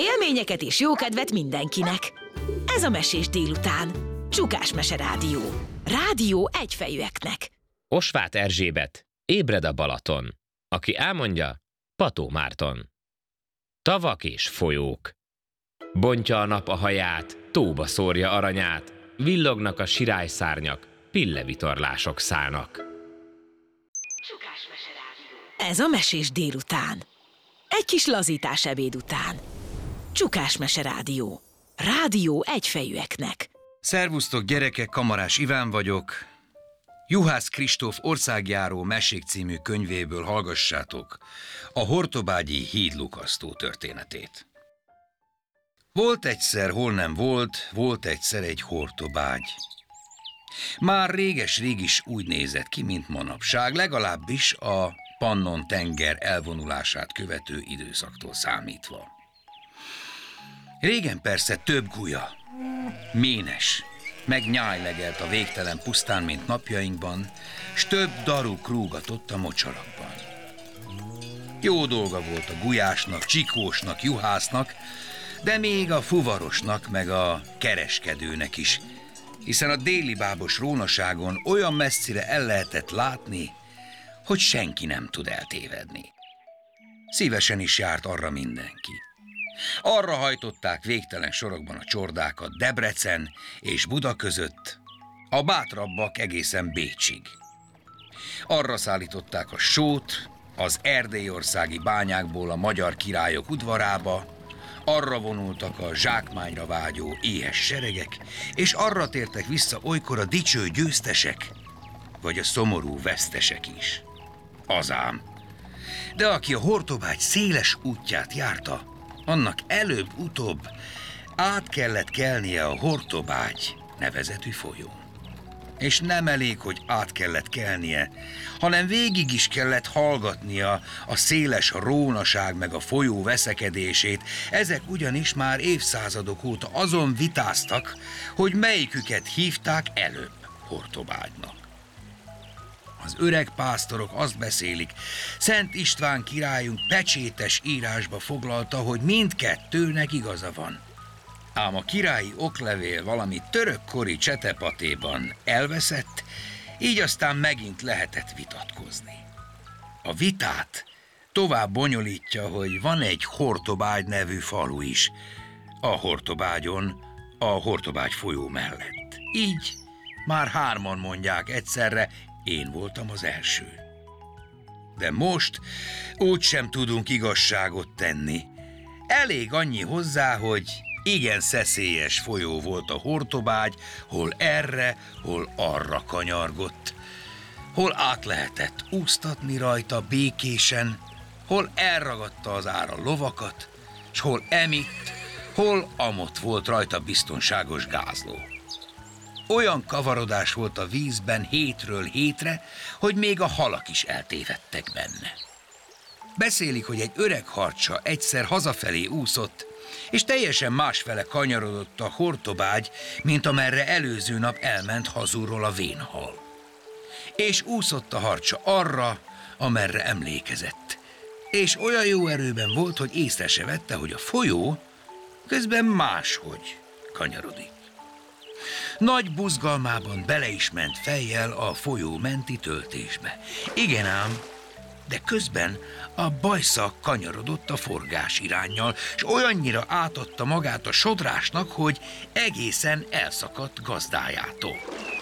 Élményeket és jókedvet mindenkinek. Ez a Mesés délután. Csukás Mese Rádió. Rádió egyfejűeknek. Osváth Erzsébet, ébred a Balaton. Aki elmondja, Pató Márton. Tavak és folyók. Bontja a nap a haját, tóba szórja aranyát, villognak a sirályszárnyak, pillevitorlások szállnak. Csukás Mese Rádió. Ez a Mesés délután. Egy kis lazítás ebéd után. Csukás Mese Rádió. Rádió egyfejűeknek. Szervusztok gyerekek, Kamarás Iván vagyok. Juhász Kristóf Országjáró mesék című könyvéből hallgassátok a hortobágyi hídlukasztó történetét. Volt egyszer, hol nem volt, volt egyszer egy hortobágy. Már réges-rég is úgy nézett ki, mint manapság, legalábbis a Pannon-tenger elvonulását követő időszaktól számítva. Régen persze több gulya, ménes, meg nyájlegelt a végtelen pusztán, mint napjainkban, s több daru krúgatott a mocsarakban. Jó dolga volt a gulyásnak, csikósnak, juhásznak, de még a fuvarosnak, meg a kereskedőnek is, hiszen a déli bábos rónaságon olyan messzire el lehetett látni, hogy senki nem tud eltévedni. Szívesen is járt arra mindenki. Arra hajtották végtelen sorokban a csordákat Debrecen és Buda között, a bátrabbak egészen Bécsig. Arra szállították a sót az erdélyországi bányákból a magyar királyok udvarába, arra vonultak a zsákmányra vágyó éhes seregek, és arra tértek vissza olykor a dicső győztesek, vagy a szomorú vesztesek is. Azám. De aki a hortobágy széles útját járta, annak előbb-utóbb át kellett kelnie a Hortobágy nevezetű folyón. És nem elég, hogy át kellett kelnie, hanem végig is kellett hallgatnia a széles rónaság meg a folyó veszekedését. Ezek ugyanis már évszázadok óta azon vitáztak, hogy melyiküket hívták előbb Hortobágynak. Az öreg pásztorok azt beszélik, Szent István királyunk pecsétes írásba foglalta, hogy mindkettőnek igaza van. Ám a királyi oklevél valami törökkori csetepatéban elveszett, így aztán megint lehetett vitatkozni. A vitát tovább bonyolítja, hogy van egy Hortobágy nevű falu is, a Hortobágyon, a Hortobágy folyó mellett. Így már hárman mondják egyszerre, én voltam az első. De most úgysem tudunk igazságot tenni. Elég annyi hozzá, hogy igen szeszélyes folyó volt a Hortobágy, hol erre, hol arra kanyargott. Hol át lehetett úsztatni rajta békésen, hol elragadta az ára lovakat, s hol emitt, hol amott volt rajta biztonságos gázló. Olyan kavarodás volt a vízben hétről hétre, hogy még a halak is eltévedtek benne. Beszélik, hogy egy öreg harcsa egyszer hazafelé úszott, és teljesen másfele kanyarodott a Hortobágy, mint amerre előző nap elment hazulról a vénhal. És úszott a harcsa arra, amerre emlékezett. És olyan jó erőben volt, hogy észre se vette, hogy a folyó közben máshogy kanyarodik. Nagy buzgalmában bele is ment fejjel a folyó menti töltésbe. Igen ám, de közben a bajsza kanyarodott a forgás iránnyal, s olyannyira átadta magát a sodrásnak, hogy egészen elszakadt gazdájától.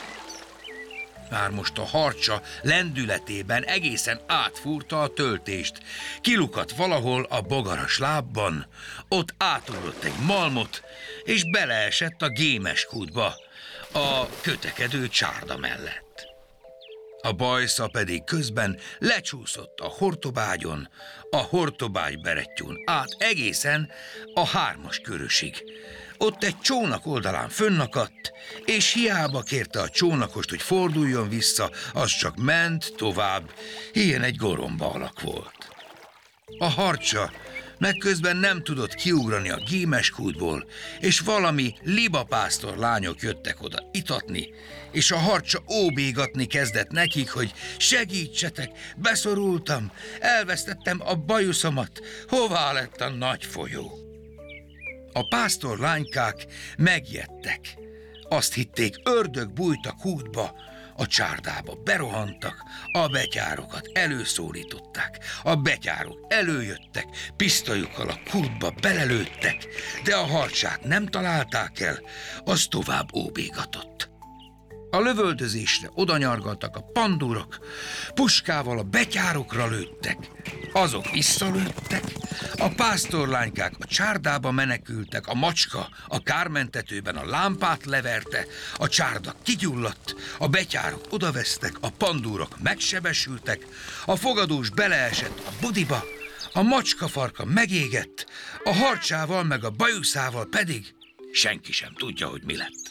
Már most a harcsa lendületében egészen átfúrta a töltést. Kilukadt valahol a bogaras lábban, ott átugrott egy malmot, és beleesett a gémes kútba, a kötekedő csárda mellett. A bajsza pedig közben lecsúszott a Hortobágyon, a Hortobágy berettyún át egészen a 3-as körösig. Ott egy csónak oldalán fönnakadt, és hiába kérte a csónakost, hogy forduljon vissza, az csak ment tovább, ilyen egy goromba alak volt. A harcsa meg közben nem tudott kiugrani a gémeskútból, és valami libapásztor lányok jöttek oda itatni, és a harcsa óbégatni kezdett nekik, hogy segítsetek, beszorultam, elvesztettem a bajuszomat, hová lett a nagy folyó? A pásztor lánykák megjettek. Azt hitték, ördög bújt a kútba, a csárdába berohantak, a betyárokat előszólították, a betyárok előjöttek, pisztolyokkal a kútba belelőttek, de a harcsát nem találták el, az tovább óbégatott. A lövöldözésre odanyargaltak a pandúrok, puskával a betyárokra lőttek, azok visszalőttek, a pásztorlánykák a csárdába menekültek, a macska a kármentetőben a lámpát leverte, a csárda kigyulladt, a betyárok odavesztek, a pandúrok megsebesültek, a fogadós beleesett a budiba, a macska farka megégett, a harcsával meg a bajuszával pedig senki sem tudja, hogy mi lett.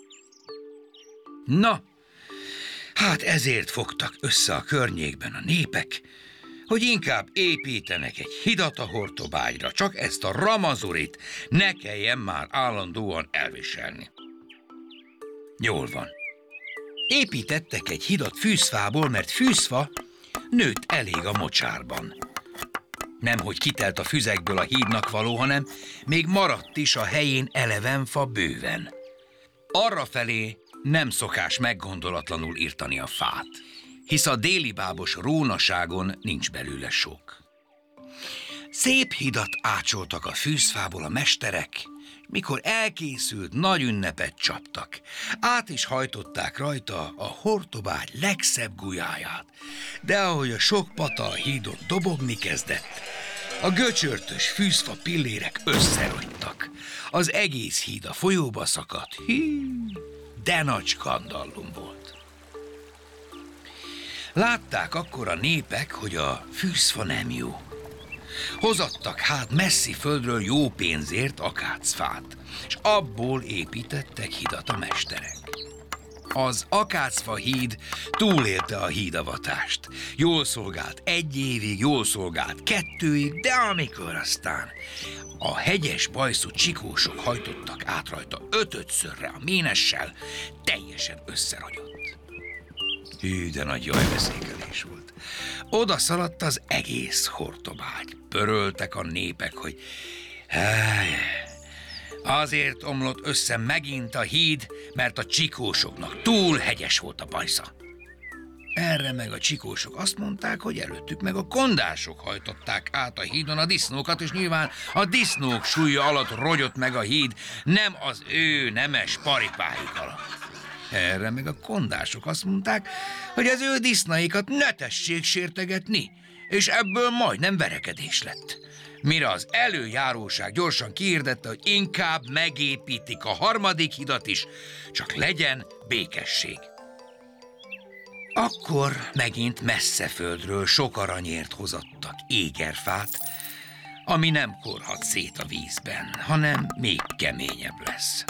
Na, hát ezért fogtak össze a környékben a népek, hogy inkább építenek egy hidat a Hortobágyra, csak ezt a ramazurit ne kelljen már állandóan elviselni. Jól van. Építettek egy hidat fűzfából, mert fűzfa nőtt elég a mocsárban. Nemhogy kitelt a füzekből a hídnak való, hanem még maradt is a helyén eleven fa bőven. Arrafelé nem szokás meggondolatlanul írtani a fát, hisz a déli bábos rónaságon nincs belőle sok. Szép hidat ácsoltak a fűzfából a mesterek, mikor elkészült, nagy ünnepet csaptak. Át is hajtották rajta a Hortobágy legszebb gulyáját, de ahogy a sok pata a hídon dobogni kezdett, a göcsörtös fűzfa pillérek összerogytak. Az egész híd a folyóba szakadt. De nagy skandallum volt. Látták akkor a népek, hogy a fűzfa nem jó. Hozattak hát messzi földről jó pénzért akácfát, és abból építettek hidat a mesterek. Az akácfa híd túlélte a hídavatást. Jól szolgált 1 évig, jól szolgált 2 de amikor aztán a hegyes bajszú csikósok hajtottak át rajta 5-szörre a ménessel, teljesen összeragyott. Hű, de nagy jajveszékelés volt. Oda szaladt az egész Hortobágy. Pöröltek a népek, hogy azért omlott össze megint a híd, mert a csikósoknak túl hegyes volt a bajsza. Erre meg a csikósok azt mondták, hogy előttük meg a kondások hajtották át a hídon a disznókat, és nyilván a disznók súlya alatt rogyott meg a híd, nem az ő nemes paripáik alatt. Erre meg a kondások azt mondták, hogy az ő disznaikat ne tessék sértegetni, és ebből majdnem verekedés lett. Mire az előjáróság gyorsan kihirdette, hogy inkább megépítik a 3. hidat is, csak legyen békesség. Akkor megint messze földről sok aranyért hozattak égerfát, ami nem korhat szét a vízben, hanem még keményebb lesz.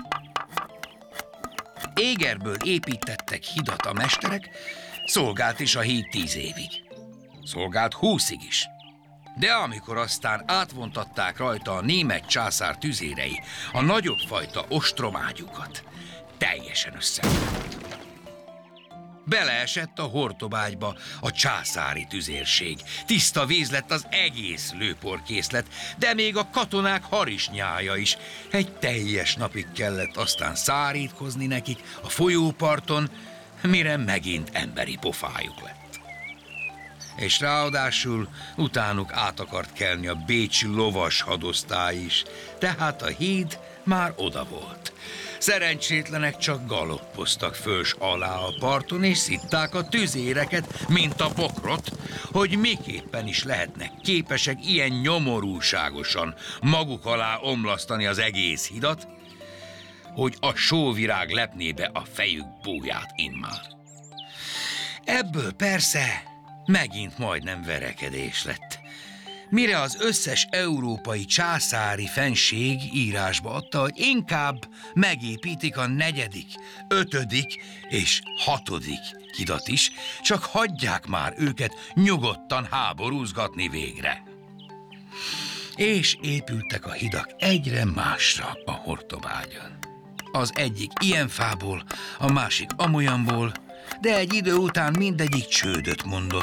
Égerből építettek hidat a mesterek, szolgált is a híd 10 évig. Szolgált 20-ig is. De amikor aztán átvontatták rajta a német császár tüzérei a nagyobb fajta ostromágyukat, teljesen összeomlott. Beleesett a Hortobágyba a császári tüzérség. Tiszta víz lett az egész lőporkészlet, de még a katonák harisnyája is. Egy teljes napig kellett aztán szárítkozni nekik a folyóparton, mire megint emberi pofájuk lett. És ráadásul utánuk át akart kelni a bécsi lovas hadosztály is, tehát a híd már oda volt. Szerencsétlenek csak galoppoztak föl s alá a parton, és szitták a tüzéreket, mint a bokrot, hogy miképpen is lehetnek képesek ilyen nyomorúságosan maguk alá omlasztani az egész hidat, hogy a sóvirág lepnébe a fejük búját immár. Ebből persze megint majdnem verekedés lett. Mire az összes európai császári fenség írásba adta, hogy inkább megépítik a 4., 5. és 6. hidat is, csak hagyják már őket nyugodtan háborúzgatni végre. És épültek a hidak egyre másra a Hortobágyon. Az egyik ilyen fából, a másik amolyanból, de egy idő után mindegyik csődöt mondott,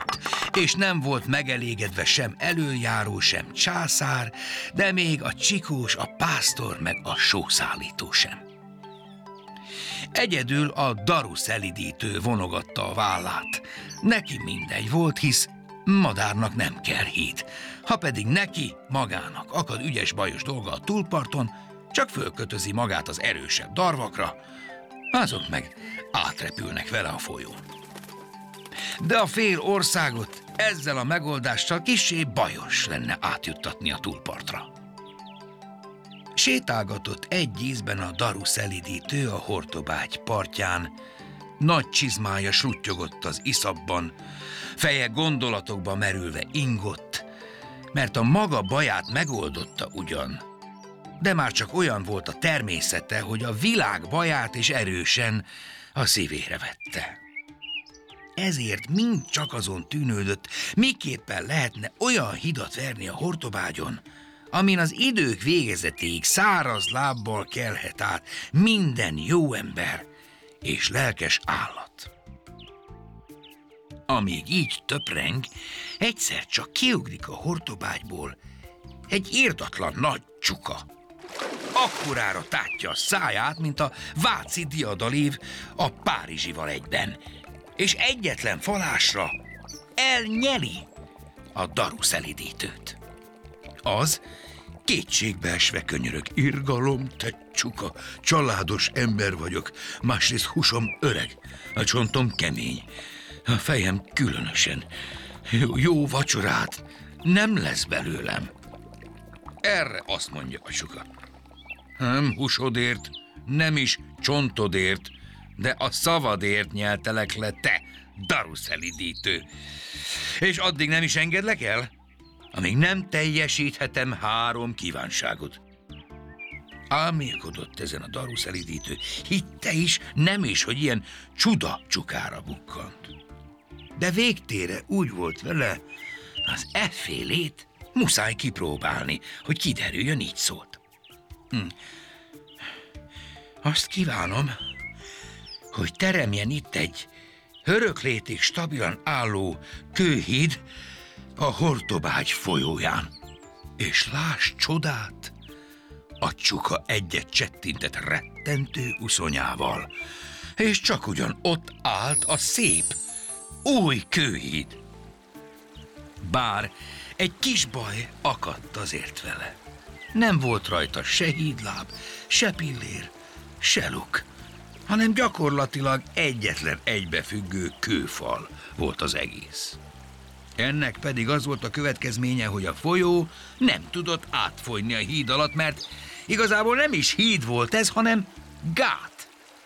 és nem volt megelégedve sem elöljáró, sem császár, de még a csikós, a pásztor meg a sószállító sem. Egyedül a daruszelidítő vonogatta a vállát. Neki mindegy volt, hisz madárnak nem kell híd. Ha pedig neki, magának akad ügyes bajos dolga a túlparton, csak fölkötözi magát az erősebb darvakra, azok meg átrepülnek vele a folyón. De a fél országot ezzel a megoldással kissé bajos lenne átjuttatni a túlpartra. Sétálgatott egy ízben a daruszelidítő a Hortobágy partján, nagy csizmája sluttyogott az iszapban, feje gondolatokba merülve ingott, mert a maga baját megoldotta ugyan, de már csak olyan volt a természete, hogy a világ baját is erősen a szívére vette. Ezért mind csak azon tűnődött, miképpen lehetne olyan hidat verni a Hortobágyon, amin az idők végezetéig száraz lábbal kelhet át minden jó ember és lelkes állat. Amíg így töpreng, egyszer csak kiugrik a Hortobágyból egy irdatlan nagy csuka. Akkorára tátja a száját, mint a váci diadalév a Párizsival egyben, és egyetlen falásra elnyeli a daruszelidítőt. Az kétségbeesve könyörög: irgalom, te csuka, családos ember vagyok, másrészt húsom öreg, a csontom kemény, a fejem különösen. Jó vacsorát nem lesz belőlem. Erre azt mondja a csuka: nem húsodért, nem is csontodért, de a szavadért nyeltelek le, te daruszelidítő. És addig nem is engedlek el, amíg nem teljesíthetem 3 kívánságot. Álmélkodott ezen a daruszelidítő, hitte is, nem is, hogy ilyen csuda csukára bukkant. De végtére úgy volt vele, az effélét muszáj kipróbálni, hogy kiderüljön, így szólt. Azt kívánom, hogy teremjen itt egy öröklétig stabilan álló kőhíd a Hortobágy folyóján. És láss csodát! A csuka egyet csettintett rettentő uszonyával, és csak ugyan ott állt a szép, új kőhíd. Bár egy kis baj akadt azért vele. Nem volt rajta se hídláb, se pillér, se luk, hanem gyakorlatilag egyetlen egybefüggő kőfal volt az egész. Ennek pedig az volt a következménye, hogy a folyó nem tudott átfolyni a híd alatt, mert igazából nem is híd volt ez, hanem gát.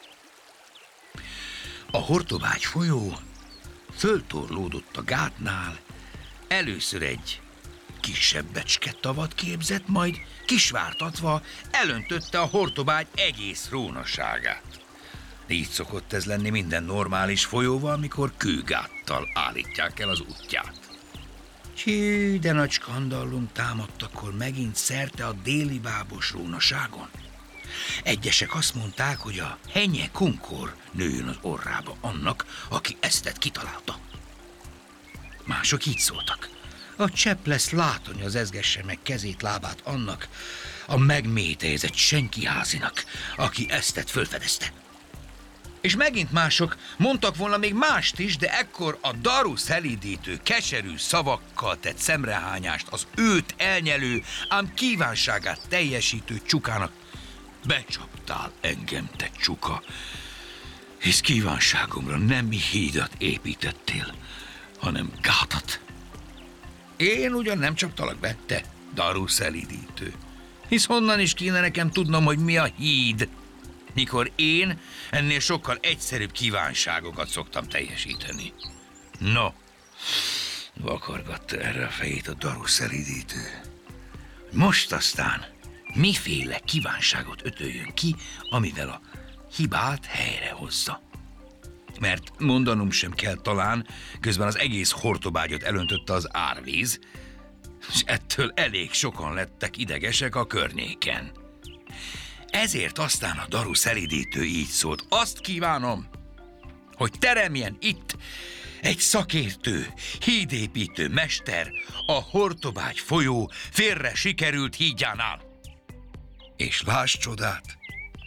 A Hortobágy folyó föltorlódott a gátnál, először egy kisebb becske tavat képzett, majd kisvártatva elöntötte a Hortobágy egész rónaságát. Így szokott ez lenni minden normális folyóval, mikor kőgáttal állítják el az útját. Hű, de nagy skandallum támadt akkor megint szerte a déli bábos rónaságon. Egyesek azt mondták, hogy a henye kunkor nőjön az orrába annak, aki eztet kitalálta. Mások így szóltak: a csepp lesz látoni, az ezgesse meg kezét, lábát annak a megmétejezett senkiházinak, aki eztet fölfedezte. És megint mások mondtak volna még mást is, de ekkor a daruszelidítő keserű szavakkal tett szemrehányást az őt elnyelő, ám kívánságát teljesítő csukának: becsaptál engem, te csuka, hisz kívánságomra nem hídat építettél, hanem gátat. Én ugyan nem csaptalak be, te daruszelidítő, hisz honnan is kéne nekem tudnom, hogy mi a híd, mikor én ennél sokkal egyszerűbb kívánságokat szoktam teljesíteni. No, vakargatta erre a fejét a daruszelidítő. Most aztán miféle kívánságot ötöljön ki, amivel a hibát helyrehozza. Mert mondanom sem kell talán, közben az egész Hortobágyot elöntötte az árvíz, és ettől elég sokan lettek idegesek a környéken. Ezért aztán a daruszelidítő így szólt: azt kívánom, hogy teremjen itt Egy szakértő, hídépítő mester a Hortobágy folyó félre sikerült hídjánál. És láss csodát!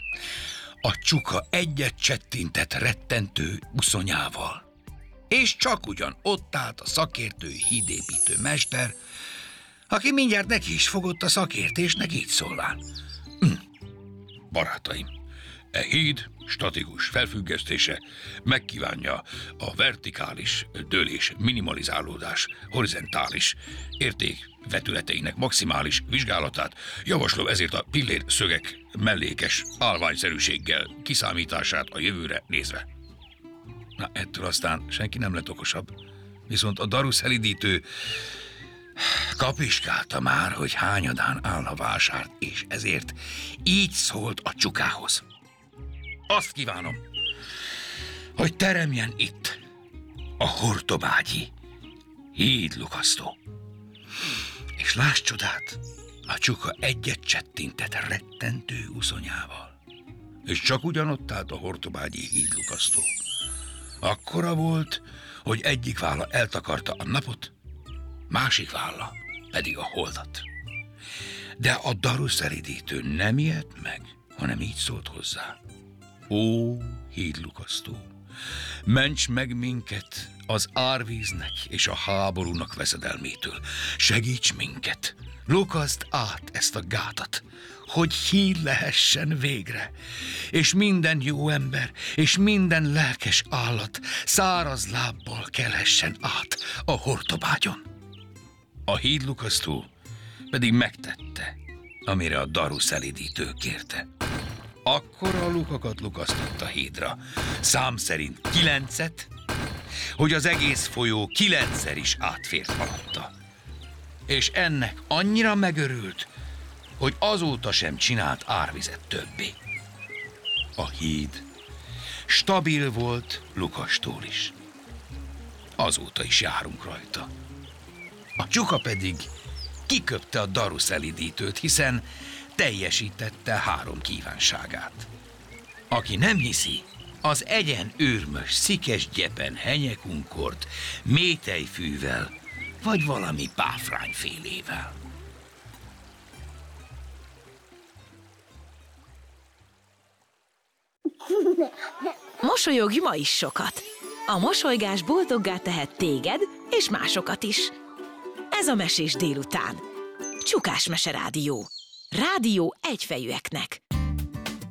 A csuka egyet csettintett rettentő uszonyával. És csak ugyan ott állt a szakértő, hídépítő mester, aki mindjárt neki is fogott a szakértésnek, így szólván. Barátaim, e híd statikus felfüggesztése megkívánja a vertikális dőlés minimalizálódás horizontális értékvetületeinek maximális vizsgálatát. Javaslom ezért a pillér szögek mellékes állványszerűséggel kiszámítását a jövőre nézve. Na, ettől aztán senki nem lett okosabb, viszont a daruszelidítő kapiskálta már, hogy hányadán áll a vásár, és ezért így szólt a csukához. Azt kívánom, hogy teremjen itt a hortobágyi hídlukasztó. És láss csodát, a csuka egyet csettintett rettentő uszonyával. És csak ugyanott állt a hortobágyi hídlukasztó. Akkora volt, hogy egyik válla eltakarta a napot, másik válla pedig a holdat. De a daruszelidítő nem ijedt meg, hanem így szólt hozzá. Ó, hídlukasztó, ments meg minket az árvíznek és a háborúnak veszedelmétől. Segíts minket, lukaszd át ezt a gátat, hogy híd lehessen végre, és minden jó ember és minden lelkes állat száraz lábbal kelhessen át a Hortobágyon. A hídlukasztó pedig megtette, amire a daruszelidítő kérte. Akkor a lukakat lukasztott a hídra, szám szerint 9-et, hogy az egész folyó 9-szer is átfért alatta. És ennek annyira megörült, hogy azóta sem csinált árvizet többé. A híd stabil volt Lukastól is. Azóta is járunk rajta. A csuka pedig kiköpte a daruszelidítőt, hiszen teljesítette 3 kívánságát. Aki nem hiszi, az egyen őrmös, szikes gyepen henyekunkort, métejfűvel, vagy valami páfrányfélével. Mosolyogj ma is sokat! A mosolygás boldoggá tehet téged és másokat is. Ez a Mesés délután. Csukás Mese Rádió. Rádió egyfejűeknek.